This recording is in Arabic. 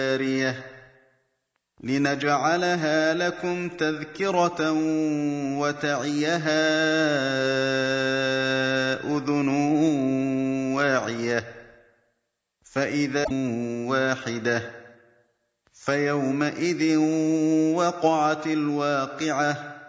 جَارِيَةٍ لِنَجْعَلَهَا لَكُمْ تَذْكِرَةً وَتَعِيَهَا أُذُنٌ وَاعِيَةٌ فَإِذَا وَاحِدَةٌ فَيَوْمَئِذٍ وَقَعَتِ الْوَاقِعَةُ